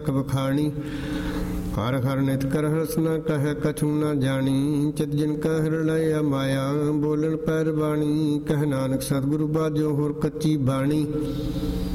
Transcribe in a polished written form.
ਬਖਾਣੀ। ਹਰ ਹਰ ਨਿਤ ਕਰ ਹਰਸ ਨ ਕਹਿ ਕਛੂ ਨ ਜਾਣੀ। ਚਿਤ ਜਿਨ ਕਾ ਹਿਰਦੈ ਮਾਇਆ ਬੋਲਣ ਪੈਰ ਬਾਣੀ। ਕਹਿ ਨਾਨਕ ਸਤਿਗੁਰੂ ਬਾਝੋ ਹੋਰ ਕੱਚੀ ਬਾਣੀ।